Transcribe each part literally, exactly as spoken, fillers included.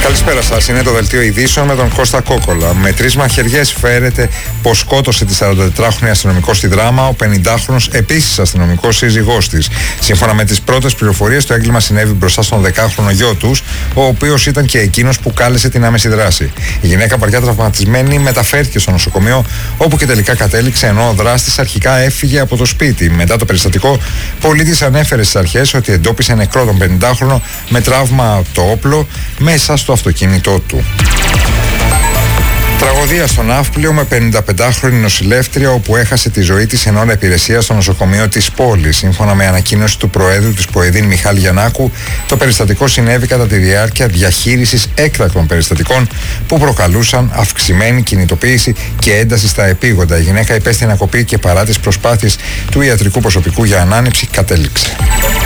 Καλησπέρα σας. Είναι το δελτίο ειδήσεων με τον Κώστα Κόκολα. Με τρεις μαχαιριές φέρεται πως σκότωσε τη σαραντατετράχρονη αστυνομικό στη Δράμα, ο πενηντάχρονος επίσης αστυνομικός σύζυγός της. Σύμφωνα με τις πρώτες πληροφορίες, το έγκλημα συνέβη μπροστά στον δεκάχρονο γιο τους, ο οποίος ήταν και εκείνος που κάλεσε την άμεση δράση. Η γυναίκα, βαριά τραυματισμένη, μεταφέρθηκε στο νοσοκομείο, όπου και τελικά κατέληξε, ενώ ο δράστης αρχικά έφυγε από το σπίτι. Μετά το περιστατικό, πολίτης ανέφερε στις αρχές ότι εντόπισε νεκρό τον πενηντάχρονο με τραύμα από το όπλο μέσα στο αυτοκίνητό του. Τραγωδία στο Ναύπλιο με πενηνταπεντάχρονη νοσηλεύτρια, όπου έχασε τη ζωή της εν ώρα υπηρεσίας στο νοσοκομείο της πόλης. Σύμφωνα με ανακοίνωση του Προέδρου της ΠΟΕΔΗΝ Μιχάλη Γιαννάκου, το περιστατικό συνέβη κατά τη διάρκεια διαχείρισης έκτακτων περιστατικών που προκαλούσαν αυξημένη κινητοποίηση και ένταση στα επίγοντα. Η γυναίκα υπέστη ανακοπή και παρά τις προσπάθειες του ιατρικού προσωπικού για ανάνυψη κατέληξε.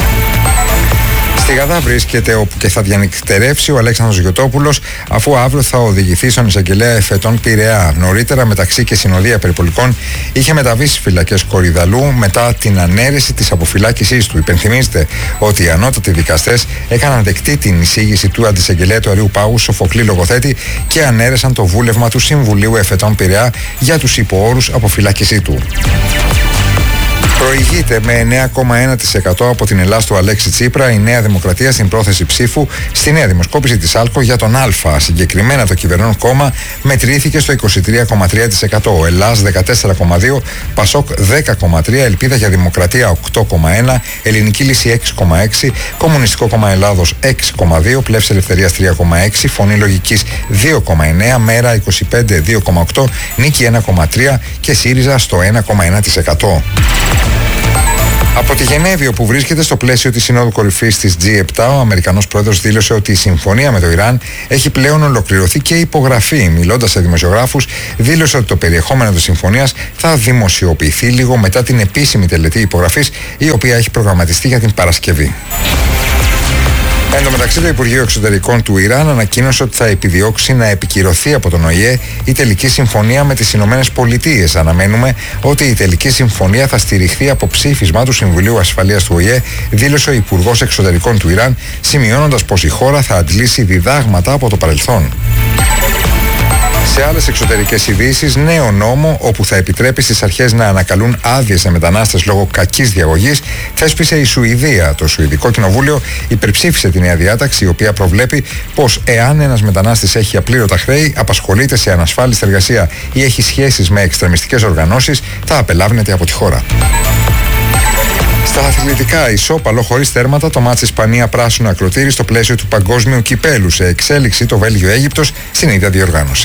Στη Γαδά βρίσκεται όπου και θα διανυκτερεύσει ο Αλέξανδρος Γιωτόπουλος, αφού αύριο θα οδηγηθεί στον εισαγγελέα εφετών Πειραιά. Νωρίτερα, μεταξύ και συνοδεία περιπολικών, είχε μεταβεί στις φυλακές Κορυδαλού μετά την ανέρεση της αποφυλάκησής του. Υπενθυμίζεται ότι οι ανώτατοι δικαστές έκαναν δεκτή την εισήγηση του αντισαγγελέα του Αριού Πάγου, Σοφοκλή Λογοθέτη, και ανέρεσαν το βούλευμα του Συμβουλίου Εφετών Πειραιά για τους υποόρους αποφυλάκησή του. Προηγείται με εννέα κόμμα ένα τοις εκατό από την Ελλάδα του Αλέξη Τσίπρα η Νέα Δημοκρατία στην πρόθεση ψήφου στη νέα δημοσκόπηση της ΑΛΚΟ για τον Α. Συγκεκριμένα, το κυβερνών κόμμα μετρήθηκε στο είκοσι τρία κόμμα τρία τοις εκατό, Ελλάς δεκατέσσερα κόμμα δύο τοις εκατό, Πασόκ δέκα κόμμα τρία τοις εκατό, Ελπίδα για Δημοκρατία οκτώ κόμμα ένα τοις εκατό, Ελληνική Λύση έξι κόμμα έξι τοις εκατό, Κομμουνιστικό Κόμμα Ελλάδος έξι κόμμα δύο τοις εκατό, Πλεύση Ελευθερίας τρία κόμμα έξι τοις εκατό, Φωνή Λογικής δύο κόμμα εννέα τοις εκατό, Μέρα είκοσι πέντε δύο κόμμα οκτώ τοις εκατό, Νίκη ένα κόμμα τρία τοις εκατό και ΣΥΡΙΖΑ στο ένα κόμμα ένα τοις εκατό. Από τη Γενέβη, όπου βρίσκεται στο πλαίσιο της Συνόδου Κορυφής της τζι επτά, ο Αμερικανός πρόεδρος δήλωσε ότι η συμφωνία με το Ιράν έχει πλέον ολοκληρωθεί και υπογραφεί. Μιλώντας σε δημοσιογράφους, δήλωσε ότι το περιεχόμενο της συμφωνίας θα δημοσιοποιηθεί λίγο μετά την επίσημη τελετή υπογραφής, η οποία έχει προγραμματιστεί για την Παρασκευή. Εν τω μεταξύ, το Υπουργείο Εξωτερικών του Ιράν ανακοίνωσε ότι θα επιδιώξει να επικυρωθεί από τον ΟΗΕ η τελική συμφωνία με τις Ηνωμένες Πολιτείες. Αναμένουμε ότι η τελική συμφωνία θα στηριχθεί από ψήφισμα του Συμβουλίου Ασφαλείας του ΟΗΕ, δήλωσε ο Υπουργός Εξωτερικών του Ιράν, σημειώνοντας πως η χώρα θα αντλήσει διδάγματα από το παρελθόν. Σε άλλες εξωτερικές ειδήσεις, νέο νόμο όπου θα επιτρέπει στις αρχές να ανακαλούν άδειες σε μετανάστες λόγω κακής διαγωγής θέσπισε η Σουηδία. Το Σουηδικό Κοινοβούλιο υπερψήφισε τη νέα διάταξη, η οποία προβλέπει πως εάν ένας μετανάστης έχει απλήρωτα χρέη, απασχολείται σε ανασφάλιστη εργασία ή έχει σχέσεις με εξτρεμιστικές οργανώσεις, θα απελάβνεται από τη χώρα. Στα αθλητικά, ισόπαλο χωρίς τέρματα το μάτς Ισπανία πράσινο ακροτήρι στο πλαίσιο του παγκόσμιου κυπέλου. Σε εξέλιξη το Βέλγιο-Αίγυπτος στην ίδια διοργάνωση.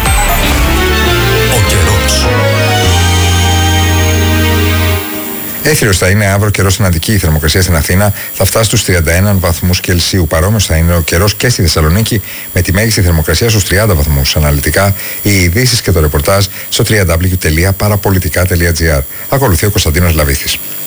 Ο καιρός. Έθριος θα είναι αύριο καιρός στην Αττική. Η θερμοκρασία στην Αθήνα θα φτάσει στους τριάντα ένα βαθμούς Κελσίου. Παρόμοιος θα είναι ο καιρός και στη Θεσσαλονίκη, με τη μέγιστη θερμοκρασία στους τριάντα βαθμούς. Αναλυτικά, οι ειδήσεις και το ρεπορτάζ στο double-u double-u double-u τελεία παραπολιτικά τελεία τζι άρ. Ακολουθεί ο Κωνσταντίνος Λαβίθης.